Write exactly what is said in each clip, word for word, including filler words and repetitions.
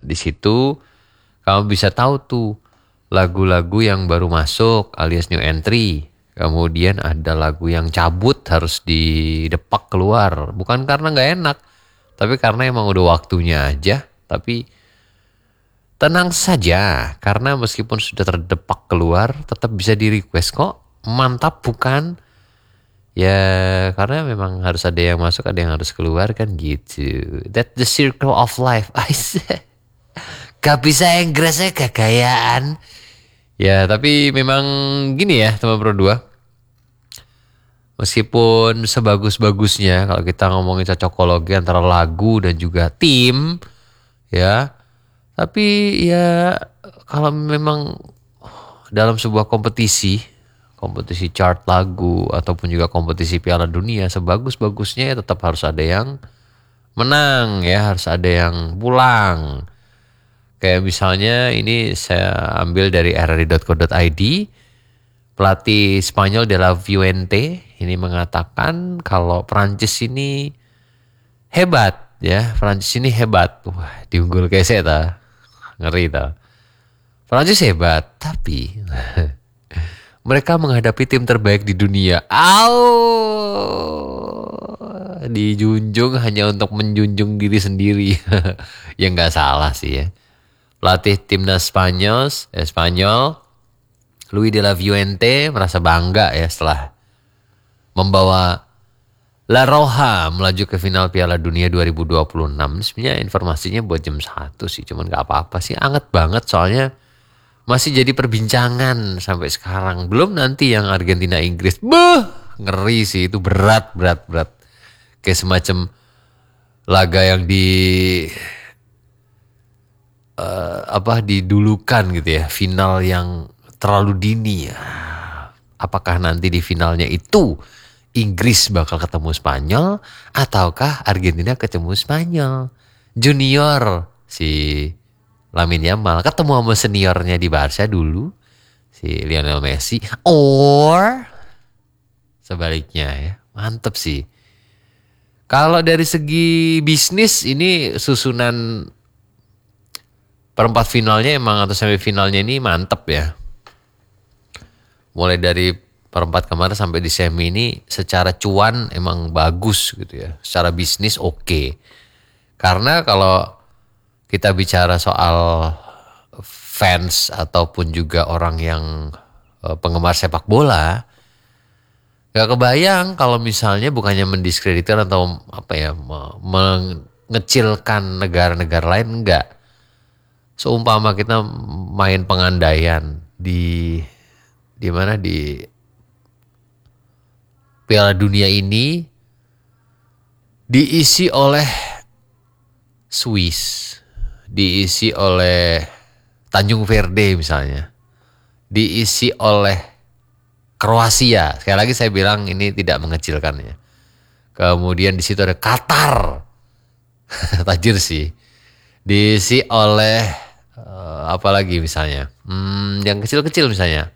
Di situ kamu bisa tahu tuh lagu-lagu yang baru masuk alias new entry. Kemudian ada lagu yang cabut harus didepak keluar. Bukan karena nggak enak, tapi karena emang udah waktunya aja. Tapi tenang saja, karena meskipun sudah terdepak keluar, tetap bisa di request kok. Mantap bukan? Ya karena memang harus ada yang masuk, ada yang harus keluar kan gitu. That's the circle of life. I said. Gak bisa Inggrisnya gagayaan. Ya tapi memang gini ya teman Pro dua. Meskipun sebagus-bagusnya kalau kita ngomongin cocokologi antara lagu dan juga tim. Ya. Tapi ya kalau memang dalam sebuah kompetisi. Kompetisi chart lagu ataupun juga kompetisi Piala Dunia. Sebagus-bagusnya ya tetap harus ada yang menang ya. Harus ada yang pulang. Kayak misalnya ini saya ambil dari r r i dot co dot i d. Pelatih Spanyol De La Fuente ini mengatakan kalau Prancis ini hebat ya. Prancis ini hebat. Wah, diunggul kesek ta. Ngeri ta. Prancis hebat, tapi mereka menghadapi tim terbaik di dunia. Au, dijunjung hanya untuk menjunjung diri sendiri. Ya nggak salah sih ya. Pelatih timnas Spanyol, eh, Spanyol, Luis de la Fuente merasa bangga ya setelah membawa La Roja melaju ke final Piala Dunia dua ribu dua puluh enam. Sebenarnya informasinya buat jam satu sih, cuman nggak apa-apa sih. Anget banget soalnya. Masih jadi perbincangan sampai sekarang. Belum nanti yang Argentina Inggris. Beuh, ngeri sih itu, berat berat berat. Kayak semacam laga yang di uh, apa didulukan gitu ya. Final yang terlalu dini ya. Apakah nanti di finalnya itu Inggris bakal ketemu Spanyol ataukah Argentina ketemu Spanyol? Junior si Lamine Yamal ketemu sama seniornya di Barca dulu, si Lionel Messi, or sebaliknya ya. Mantep sih. Kalau dari segi bisnis ini susunan perempat finalnya emang atau semifinalnya ini mantep ya. Mulai dari perempat kemarin sampai di semi ini secara cuan emang bagus gitu ya. Secara bisnis oke. Okay. Karena kalau kita bicara soal fans ataupun juga orang yang uh, penggemar sepak bola, gak kebayang kalau misalnya bukannya mendiskreditkan atau apa ya, mengecilkan negara-negara lain, enggak. Seumpama kita main pengandaian di di mana di Piala Dunia ini diisi oleh Swiss, diisi oleh Tanjung Verde misalnya, diisi oleh Kroasia. Sekali lagi saya bilang ini tidak mengecilkan ya. Kemudian di situ ada Qatar, tajir sih. Diisi oleh uh, apa lagi misalnya, hmm, yang kecil-kecil misalnya,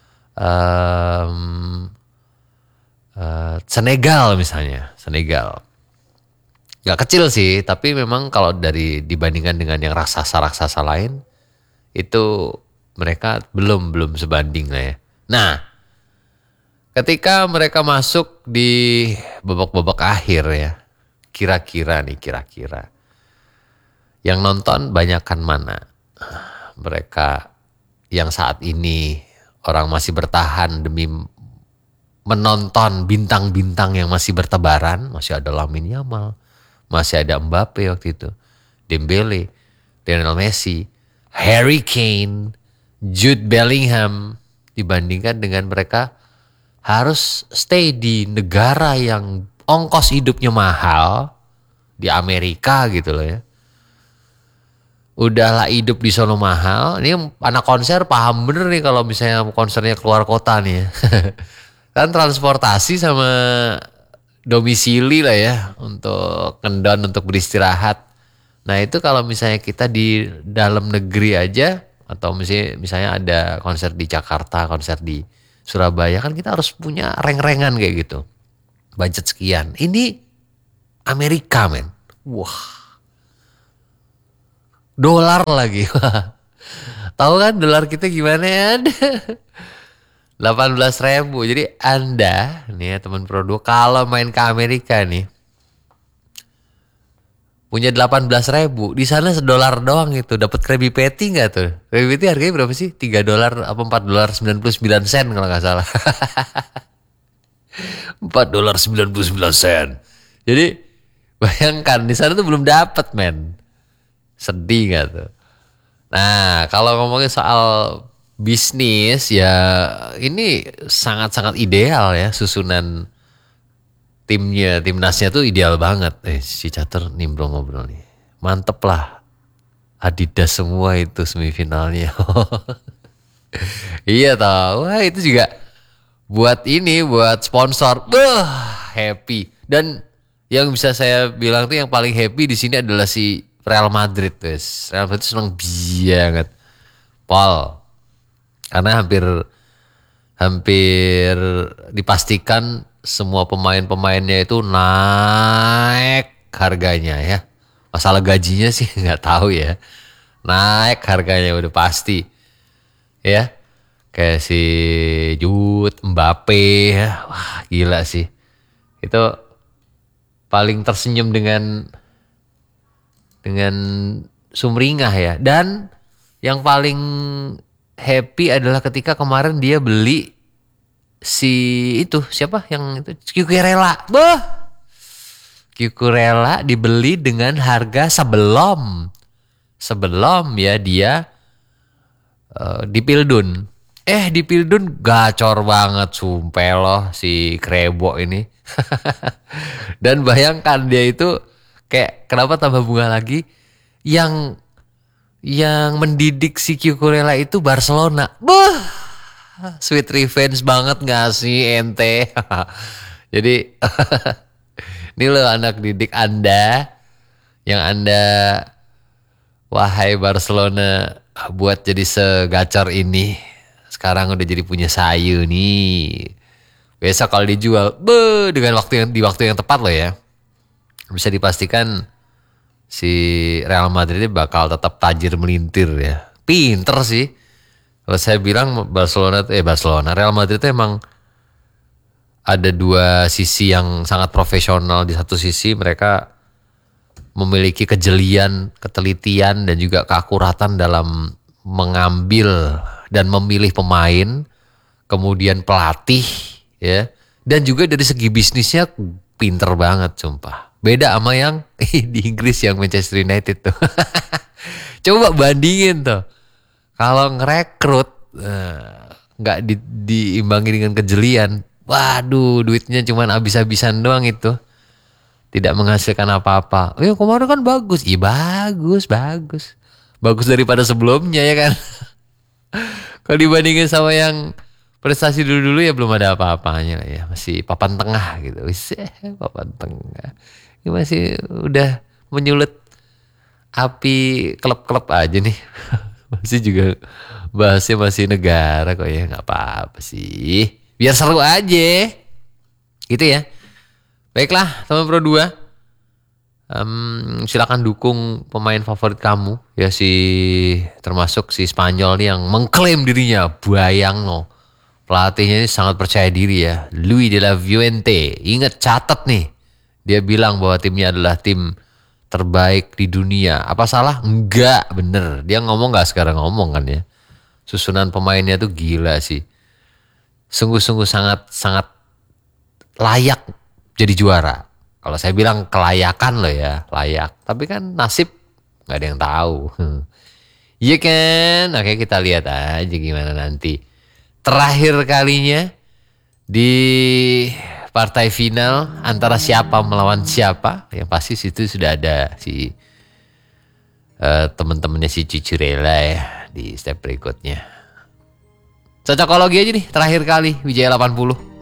um, uh, Senegal misalnya, Senegal. Gak kecil sih, tapi memang kalau dari dibandingkan dengan yang raksasa-raksasa lain, itu mereka belum belum sebanding lah ya. Nah, ketika mereka masuk di babak-babak akhir ya, kira-kira nih kira-kira yang nonton banyakkan mana? Mereka yang saat ini orang masih bertahan demi menonton bintang-bintang yang masih bertebaran, masih ada Lamine Yamal, masih ada Mbappe waktu itu, Dembele, Lionel Messi, Harry Kane, Jude Bellingham, dibandingkan dengan mereka harus stay di negara yang ongkos hidupnya mahal, di Amerika gitu loh ya. Udahlah hidup di sono mahal. Ini anak konser paham bener nih kalau misalnya konsernya keluar kota nih ya. Kan transportasi sama domisili lah ya untuk kendon, untuk beristirahat. Nah itu kalau misalnya kita di dalam negeri aja, atau misalnya, misalnya ada konser di Jakarta, konser di Surabaya, kan kita harus punya reng-rengan kayak gitu. Budget sekian. Ini Amerika men. Wah. Dolar lagi. Tahu kan dolar kita gimana ya? delapan belas ribu. Jadi Anda nih ya teman produk kalau main ke Amerika nih punya delapan belas ribu, di sana sedolar doang itu dapat Krabby Patty nggak tuh? Krabby Patty harganya berapa sih? tiga dolar apa empat dolar sembilan puluh sembilan sen kalau nggak salah. empat dolar sembilan puluh sembilan sen. Jadi bayangkan di sana tuh belum dapat men. Sedih nggak tuh? Nah kalau ngomongin soal bisnis ya ini sangat-sangat ideal ya susunan timnya, timnasnya tuh ideal banget. Eh si Catur nimbrong ngobrol nih. Mantep lah. Adidas semua itu semifinalnya. Iya tau. Wah itu juga buat ini, buat sponsor. Wah happy. Dan yang bisa saya bilang tuh yang paling happy di sini adalah si Real Madrid. Guys. Real Madrid senang banget. Paul. Karena hampir hampir dipastikan semua pemain-pemainnya itu naik harganya ya. Masalah gajinya sih nggak tahu ya. Naik harganya udah pasti. Ya. Kayak si Jude, Mbappe ya. Wah, gila sih. Itu paling tersenyum dengan dengan sumringah ya. Dan yang paling happy adalah ketika kemarin dia beli si itu siapa yang itu Cucurella. Bah. Cucurella dibeli dengan harga sebelum sebelum ya dia uh, di Pildun. Eh di Pildun gacor banget sumpah loh si Krebo ini. Dan bayangkan dia itu kayak kenapa tambah bunga lagi yang yang mendidik si Cucurella itu Barcelona. Bah. Sweet revenge banget gak sih ente? Jadi ini loh anak didik Anda yang Anda wahai Barcelona buat jadi segacor ini. Sekarang udah jadi punya sayu nih. Biasa kalau dijual be, dengan waktu yang di waktu yang tepat loh ya. Bisa dipastikan si Real Madrid ini bakal tetap tajir melintir ya. Pinter sih. Kalau saya bilang Barcelona eh Barcelona Real Madrid itu emang ada dua sisi yang sangat profesional. Di satu sisi mereka memiliki kejelian, ketelitian dan juga keakuratan dalam mengambil dan memilih pemain, kemudian pelatih ya. Dan juga dari segi bisnisnya pinter banget sumpah. Beda sama yang di Inggris yang Manchester United tuh. Coba bandingin tuh. Kalau ngerekrut nggak uh, di, diimbangi dengan kejelian, waduh duitnya cuman habis-habisan doang itu, tidak menghasilkan apa-apa. Ya kemarin kan bagus, iya bagus, bagus, bagus daripada sebelumnya ya kan. Kalau dibandingin sama yang prestasi dulu-dulu ya belum ada apa-apanya lah ya, masih papan tengah gitu, wis papan tengah, ini masih udah menyulut api klub-klub aja nih. Masih juga bahasnya masih negara kok ya, nggak apa-apa sih, biar seru aja gitu ya. Baiklah teman Pro dua, um, silakan dukung pemain favorit kamu ya, si termasuk si Spanyol nih yang mengklaim dirinya bayang no, pelatihnya ini sangat percaya diri ya, Luis de la Fuente. Ingat catat nih, dia bilang bahwa timnya adalah tim terbaik di dunia. Apa salah? Enggak, bener. Dia ngomong gak sekarang ngomong kan ya. Susunan pemainnya tuh gila sih. Sungguh-sungguh sangat sangat layak jadi juara. Kalau saya bilang kelayakan loh ya, layak. Tapi kan nasib gak ada yang tahu. Iya kan? Oke kita lihat aja gimana nanti. Terakhir kalinya di partai final antara siapa melawan siapa, yang pasti situ sudah ada si uh, teman-temannya si Cucurella ya di step berikutnya. Cocokologi aja nih terakhir kali Wijaya delapan puluh.